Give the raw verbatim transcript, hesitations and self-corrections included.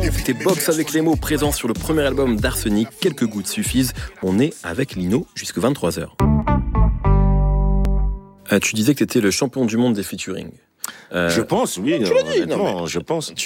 C'était Box avec les mots présents sur le premier album d'Arsenic. Quelques gouttes suffisent. On est avec Lino jusqu'à vingt-trois heures. Euh, tu disais que tu étais le champion du monde des featuring. Euh, je pense, oui. Tu l'as dit, non, je pense. Tu,